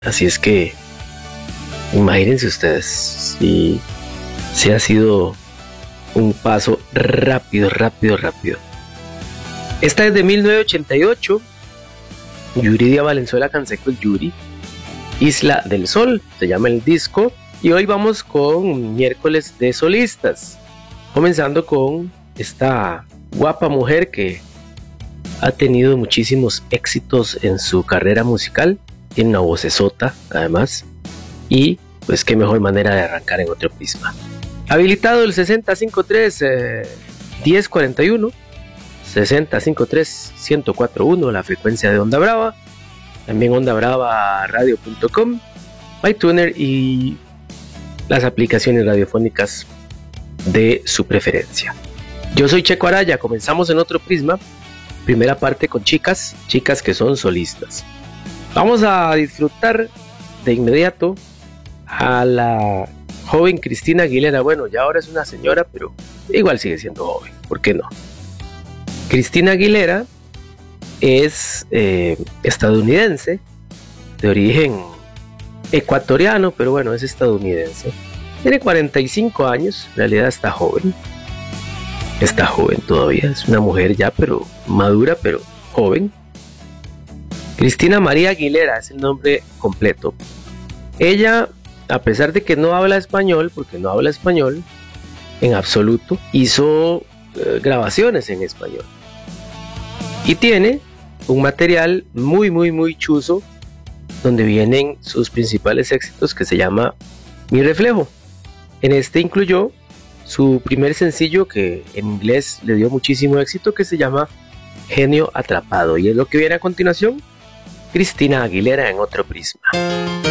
Así es que imagínense ustedes si ha sido un paso rápido. Esta es de 1988. Yuridia Valenzuela Canseco, Yuri. Isla del Sol, se llama el disco. Y hoy vamos con miércoles de solistas. Comenzando con esta guapa mujer que ha tenido muchísimos éxitos en su carrera musical. Tiene una vocesota, además. Y pues qué mejor manera de arrancar en otro prisma. Habilitado el 6053-1041. 6053-1041, la frecuencia de Onda Brava. También ondabravaradio.com, iTuner y las aplicaciones radiofónicas de su preferencia. Yo soy Checo Araya, comenzamos en otro prisma. Primera parte con chicas que son solistas. Vamos a disfrutar de inmediato a la joven Cristina Aguilera. Bueno, ya ahora es una señora, pero igual sigue siendo joven, ¿por qué no? Cristina Aguilera es estadounidense, de origen ecuatoriano, pero bueno, es estadounidense. Tiene 45 años, en realidad está joven todavía, es una mujer ya, pero madura, pero joven. Cristina María Aguilera es el nombre completo. Ella, a pesar de que no habla español, porque no habla español en absoluto, hizo grabaciones en español. Y tiene un material muy chuzo, donde vienen sus principales éxitos, que se llama Mi Reflejo. En este incluyó su primer sencillo, que en inglés le dio muchísimo éxito, que se llama Genio Atrapado. Y es lo que viene a continuación, Cristina Aguilera en otro prisma.